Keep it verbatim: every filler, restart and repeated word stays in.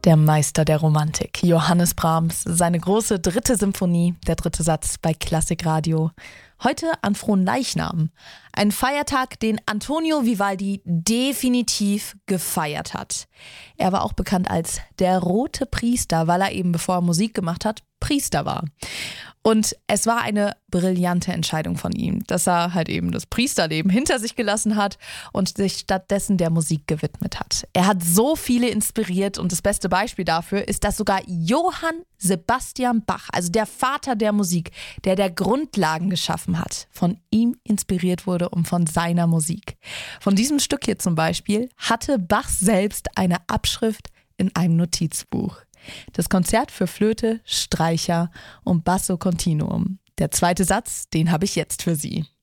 Der Meister der Romantik, Johannes Brahms, seine große dritte Symphonie, der dritte Satz bei Klassikradio. Heute an Fronleichnam, ein Feiertag, den Antonio Vivaldi definitiv gefeiert hat. Er war auch bekannt als der rote Priester, weil er eben, bevor er Musik gemacht hat, Priester war. Und es war eine brillante Entscheidung von ihm, dass er halt eben das Priesterleben hinter sich gelassen hat und sich stattdessen der Musik gewidmet hat. Er hat so viele inspiriert und das beste Beispiel dafür ist, dass sogar Johann Sebastian Bach, also der Vater der Musik, der der Grundlagen geschaffen hat, von ihm inspiriert wurde und von seiner Musik. Von diesem Stück hier zum Beispiel hatte Bach selbst eine Abschrift in einem Notizbuch. Das Konzert für Flöte, Streicher und Basso Continuum. Der zweite Satz, den habe ich jetzt für Sie.